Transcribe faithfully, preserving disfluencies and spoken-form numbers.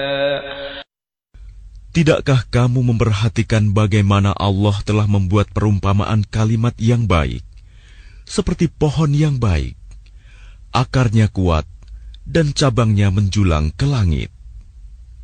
Tidakkah kamu memperhatikan bagaimana Allah telah membuat perumpamaan kalimat yang baik, seperti pohon yang baik, akarnya kuat dan cabangnya menjulang ke langit.